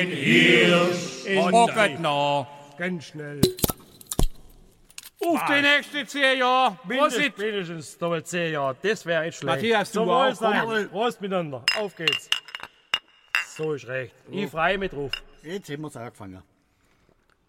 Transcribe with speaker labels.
Speaker 1: Hirsch.
Speaker 2: Hocket noch.
Speaker 1: Ganz schnell.
Speaker 2: Auf die nächsten 10 Jahre. Prosit.
Speaker 3: Mindestens nochmal 10 Jahre. Das wäre echt schlecht.
Speaker 1: Matthias, du
Speaker 3: Zum
Speaker 1: auch.
Speaker 3: Wohl sein.
Speaker 1: Komm.
Speaker 3: Prost miteinander. Auf geht's. So ist recht. Ich freue mich drauf.
Speaker 4: Jetzt haben wir es angefangen.